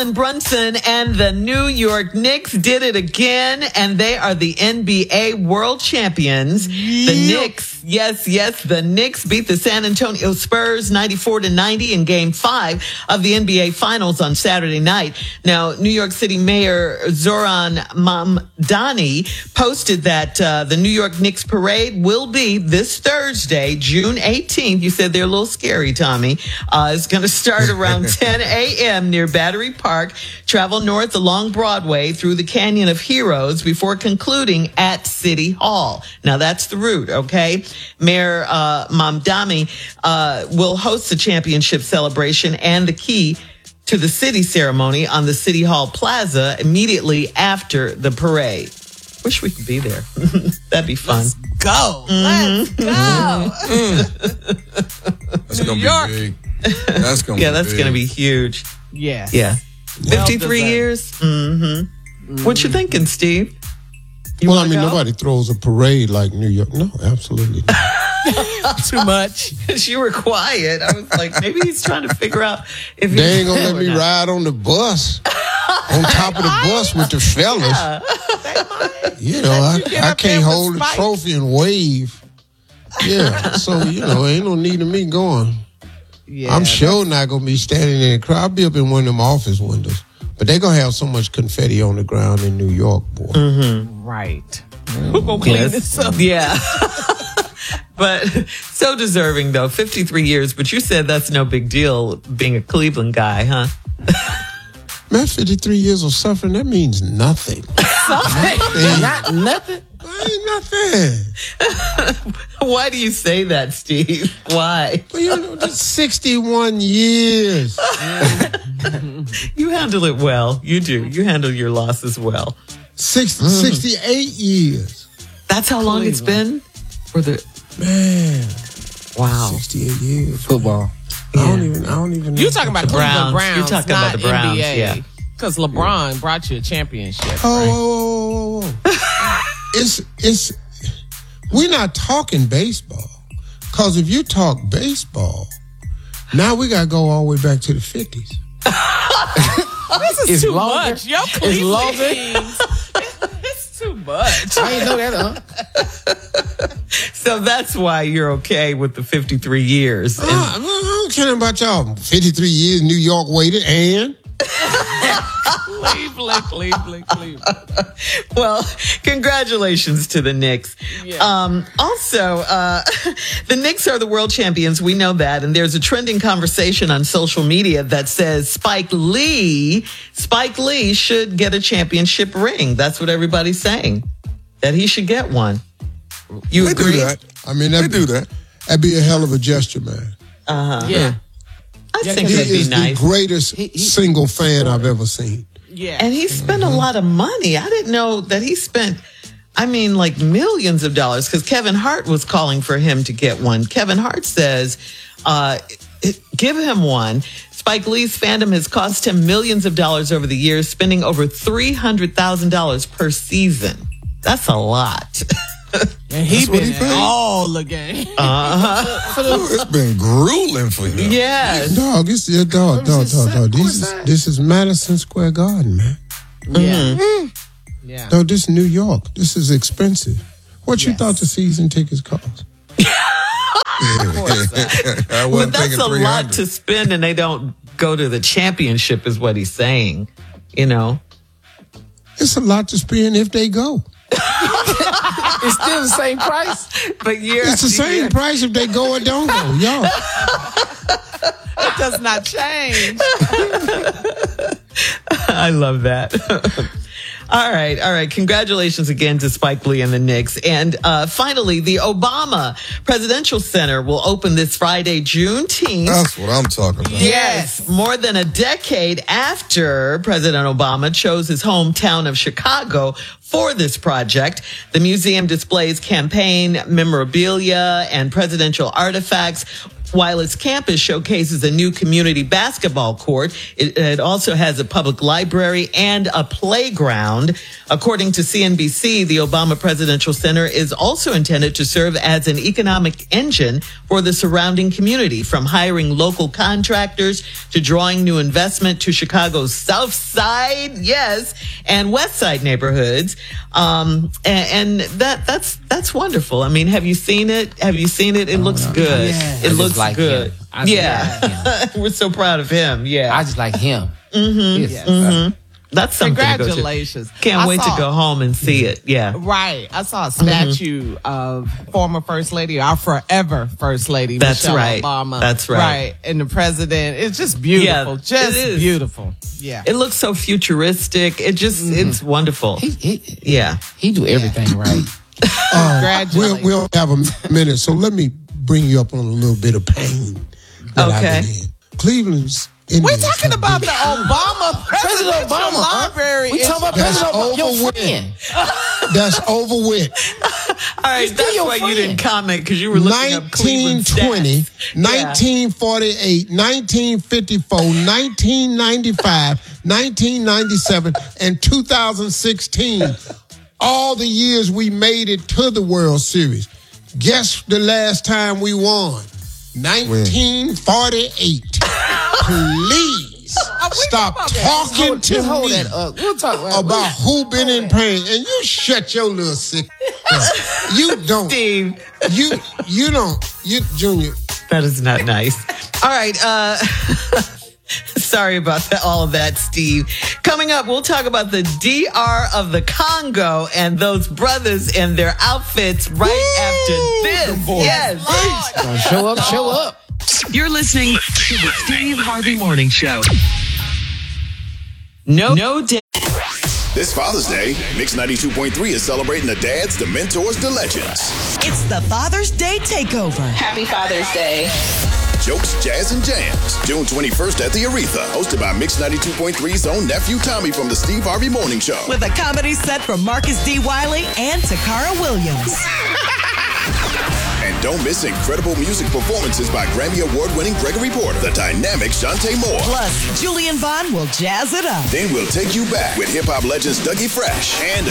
Jalen Brunson and the New York Knicks did it again, and they are the NBA world champions. The Knicks, yes, the Knicks beat the San Antonio Spurs 94-90 in Game 5 of the NBA Finals on Saturday night. Now, New York City Mayor Zoran Mamdani posted that the New York Knicks parade will be this Thursday, June 18th. You said they're a little scary, Tommy. It's going to start around 10 a.m. near Battery Park, travel north along Broadway through the Canyon of Heroes before concluding at City Hall. Now, that's the route, okay? Mayor Mamdani will host the championship celebration and the key to the city ceremony on the City Hall Plaza immediately after the parade. Wish we could be there. That'd be fun. Let's go. Let's go. That's going to be big. That's going to be that's going to be huge. Yeah. Yeah. 53 years? Mm-hmm. What you thinking, Steve? Well, I mean, nobody throws a parade like New York. No, absolutely not. Too much. You were quiet. I was like, maybe he's trying to figure out if they ain't going to let me ride on the bus, on top of the bus with the fellas. You know, I can't hold the trophy and wave. Yeah, so, ain't no need of me going. Yeah, I'm sure not going to be standing in the crowd. I'll be up in one of them office windows. But they're going to have so much confetti on the ground in New York, boy. Mm-hmm. Right. Who's going to clean this up? Yeah. But so deserving, though. 53 years. But you said that's no big deal being a Cleveland guy, huh? Man, 53 years of suffering, that means nothing. Not nothing? Ain't nothing. Why do you say that, Steve? Why? Well, that's 61 years. You handle it well. You do. You handle your losses well. 68 years. That's how long it's been? For the man. Wow. 68 years. Football. Yeah. I don't even know. You're talking about Cleveland Browns. You're talking about the Browns, NBA, yeah. Because LeBron brought you a championship. Oh. We're not talking baseball. Because if you talk baseball, now we got to go all the way back to the 50s. This is too much. Yo, Cleveland. It's too much. I didn't know that, huh? So that's why you're okay with the 53 years. I don't care about y'all. 53 years, New York waited, and... Cleveland. Well, congratulations to the Knicks. Yeah. Also, the Knicks are the world champions. We know that. And there's a trending conversation on social media that says Spike Lee should get a championship ring. That's what everybody's saying, that he should get one. You agree? Do that. I mean, they do that. That'd be a hell of a gesture, man. Uh-huh. Yeah. I think that'd be nice. He is the greatest single fan I've ever seen. Yeah. And he spent a lot of money. I didn't know that he spent, like millions of dollars, because Kevin Hart was calling for him to get one. Kevin Hart says, give him one. Spike Lee's fandom has cost him millions of dollars over the years, spending over $300,000 per season. That's a lot. And he's been all the game. It's been grueling for him. Yes. Dog, this is dog. This is Madison Square Garden, man. Yeah. Mm-hmm. Yeah. No, this is New York. This is expensive. What you thought the season tickets cost? But that's a lot to spend, and they don't go to the championship, is what he's saying. It's a lot to spend if they go. It's still the same price. But it's the same price if they go or don't go. Yo. It does not change. I love that. All right. Congratulations again to Spike Lee and the Knicks. And finally, the Obama Presidential Center will open this Friday, Juneteenth. That's what I'm talking about. Yes. More than a decade after President Obama chose his hometown of Chicago for this project. The museum displays campaign memorabilia and presidential artifacts while its campus showcases a new community basketball court. It also has a public library and a playground. According to CNBC, the Obama Presidential Center is also intended to serve as an economic engine for the surrounding community, from hiring local contractors to drawing new investment to Chicago's South Side, yes, and West Side neighborhoods. And that's wonderful. I mean, have you seen it? It looks good. Yeah. It looks like good. Yeah. We're so proud of him. Yeah. I just like him. That's something to go to. Congratulations. Can't wait to go home and see it. Yeah. Right. I saw a statue of former First Lady, our forever First Lady, That's Michelle right. Obama. That's right. Right. And the president. It's just beautiful. Yeah, just it is. beautiful. Yeah. It looks so futuristic. It just, it's wonderful. Yeah. He do everything right. Congratulations. We'll have a minute, so let me bring you up on a little bit of pain that I've been in. Cleveland's Indians. We're talking about the Obama President Presidential Obama. Library. We talking about That's President Obama. Your over with. friend. That's over with. All right. That's your why you friend. didn't comment, because you were looking up Cleveland 1920, stats. Yeah. 1948, 1954, 1995, 1997, and 2016. All the years we made it to the World Series. Guess the last time we won? 1948. Please stop talking to Hold me that up. We'll talk about who been in pain, and you shut your little sick mouth. You don't. Steve, You don't. You Junior. that is not nice. All right. Sorry about all of that, Steve. Coming up, we'll talk about the DR of the Congo and those brothers in their outfits right after this. Yes. Show up. You're listening to the Steve Harvey Morning Show. No doubt. This Father's Day, Mix 92.3 is celebrating the dads, the mentors, the legends. It's the Father's Day Takeover. Happy Father's Day. Jokes, jazz, and jams. June 21st at the Aretha. Hosted by Mix 92.3's own nephew Tommy from the Steve Harvey Morning Show. With a comedy set from Marcus D. Wiley and Takara Williams. And don't miss incredible music performances by Grammy Award-winning Gregory Porter, the dynamic Shantae Moore. Plus, Julian Bond will jazz it up. Then we'll take you back with hip-hop legends Dougie Fresh and